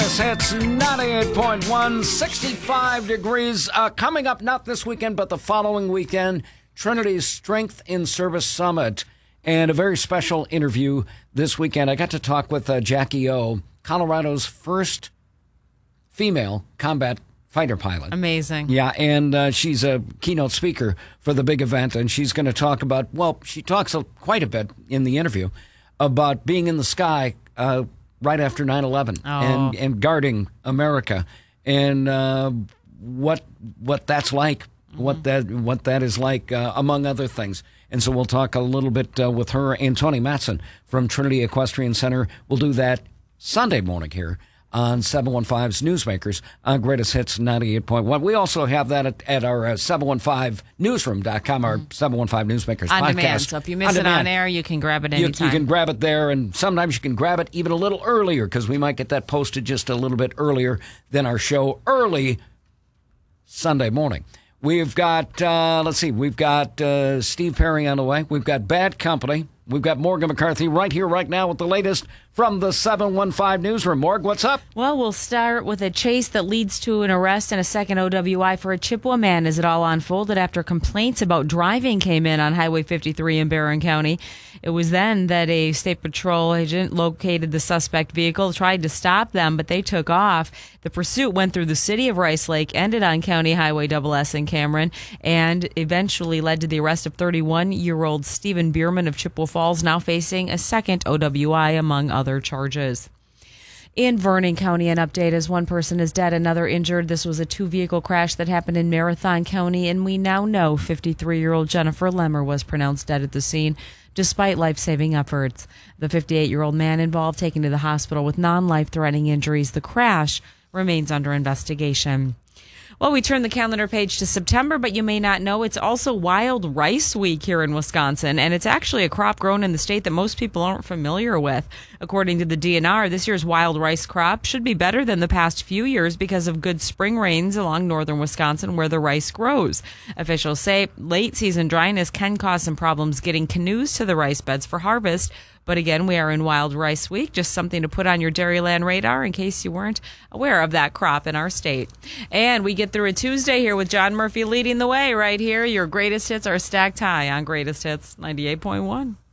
Greatest Hits 98.1, 65 degrees. Coming up, not this weekend, but the following weekend, Trinity's Strength in Service Summit. And a very special interview this weekend. I got to talk with Jackie O, Colorado's first female combat fighter pilot. Amazing. Yeah, and she's a keynote speaker for the big event, and she's going to talk about, well, she talks quite a bit in the interview about being in the sky right after 9/11 and guarding America, and what that's like, what that is like, among other things. And so we'll talk a little bit with her and Tony Matson from Trinity Equestrian Center. We'll do that Sunday morning here on 715's Newsmakers on Greatest Hits 98.1. We also have that at our 715newsroom.com, our 715 Newsmakers on podcast. Demand. So if you miss it on air, you can grab it anytime. You can grab it there, and sometimes you can grab it even a little earlier because we might get that posted just a little bit earlier than our show early Sunday morning. We've got, we've got Steve Perry on the way. We've got Bad Company. We've got Morgan McCarthy right here, right now with the latest from the 715 Newsroom. Morg, what's up? Well, we'll start with a chase that leads to an arrest and a second OWI for a Chippewa man as it all unfolded after complaints about driving came in on Highway 53 in Barron County. It was then that a State Patrol agent located the suspect vehicle, tried to stop them, but they took off. The pursuit went through the city of Rice Lake, ended on County Highway SS in Cameron, and eventually led to the arrest of 31-year-old Stephen Bierman of Chippewa Falls, now facing a second OWI, among other charges. In Vernon County, an update as one person is dead, another injured. This was a two-vehicle crash that happened in Marathon County, and we now know 53-year-old Jennifer Lemmer was pronounced dead at the scene, despite life-saving efforts. The 58-year-old man involved taken to the hospital with non-life-threatening injuries. The crash remains under investigation. Well, we turn the calendar page to September, but you may not know it's also Wild Rice Week here in Wisconsin, and it's actually a crop grown in the state that most people aren't familiar with. According to the DNR, this year's wild rice crop should be better than the past few years because of good spring rains along northern Wisconsin where the rice grows. Officials say late season dryness can cause some problems getting canoes to the rice beds for harvest. But again, we are in Wild Rice Week, just something to put on your Dairyland radar in case you weren't aware of that crop in our state. And we get through a Tuesday here with John Murphy leading the way right here. Your greatest hits are stacked high on Greatest Hits 98.1.